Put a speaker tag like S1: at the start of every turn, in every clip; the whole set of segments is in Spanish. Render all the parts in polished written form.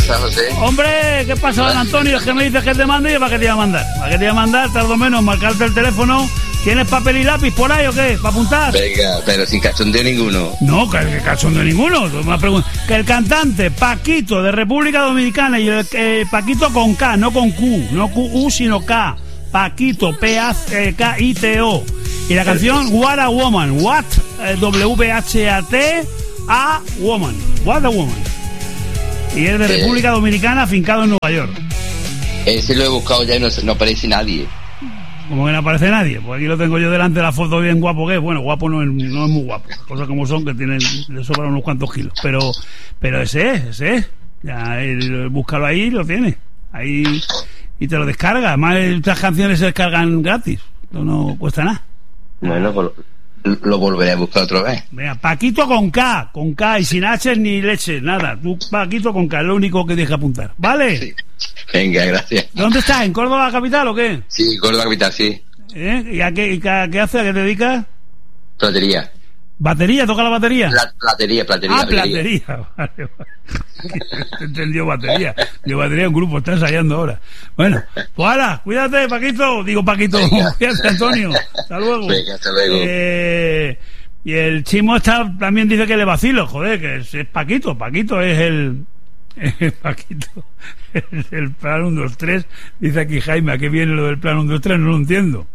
S1: pasa, José?
S2: Hombre, ¿qué pasa, don Antonio? Es que me dices que te mande y ¿para qué te iba a mandar? ¿Para qué te iba a mandar? Tardo menos, marcarte el teléfono. ¿Tienes papel y lápiz por ahí o qué? ¿Para apuntar?
S1: Venga, pero sin cachondeo ninguno.
S2: No, que cachondeo ninguno. Que el cantante Paquito de República Dominicana y el Paquito con K, no con Q, no Q-U, sino K. Paquito, P-A-K-I-T-O. Y la canción What a Woman. What, W-H-A-T, a Woman. What a Woman. Y es de República Dominicana, afincado en Nueva York.
S1: Ese lo he buscado ya y no aparece nadie.
S2: Como que no aparece nadie, pues aquí lo tengo yo delante de la foto, bien guapo que es. Bueno, guapo no es muy guapo, cosas como son, que le sobran unos cuantos kilos, pero ese es, ya búscalo ahí, lo tiene ahí y te lo descarga. Además estas canciones se descargan gratis, no cuesta nada.
S1: Bueno, pues lo volveré a buscar otra vez.
S2: Venga, Paquito con K y sin H ni leche, nada, tú Paquito con K, es lo único que tienes que apuntar, ¿vale?
S1: Sí. Venga, gracias.
S2: ¿Dónde estás? ¿En Córdoba capital o qué?
S1: Sí, Córdoba capital, sí.
S2: ¿Y a qué haces? ¿A qué te dedicas?
S1: Platería.
S2: ¿Batería? ¿Toca la batería?
S1: Platería.
S2: Platería. Vale. Te entendió batería. Yo batería un grupo, está ensayando ahora. Bueno, pues ahora, cuídate, Paquito. Digo, Paquito, cuídate, Antonio. Hasta luego.
S1: Venga, hasta luego.
S2: Y el Chimo también dice que le vacilo, joder, que es Paquito. Paquito es el Paquito. El plan 1, 2, 3. Dice aquí Jaime, ¿a qué viene lo del plan 1, 2, 3? No lo entiendo.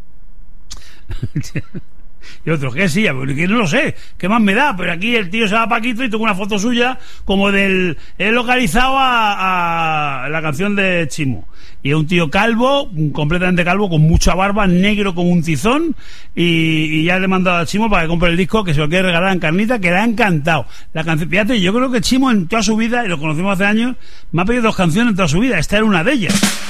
S2: Y otro, ¿qué sí? Que no lo sé, ¿qué más me da? Pero aquí el tío se llama Paquito y tengo una foto suya como he localizado a la canción de Chimo. Y es un tío calvo, completamente calvo, con mucha barba, negro como un tizón, y ya le he mandado a Chimo para que compre el disco, que se lo quiere regalar a Encarnita, que le ha encantado. La canción, fíjate, yo creo que Chimo en toda su vida, y lo conocemos hace años, me ha pedido 2 canciones en toda su vida, esta era una de ellas.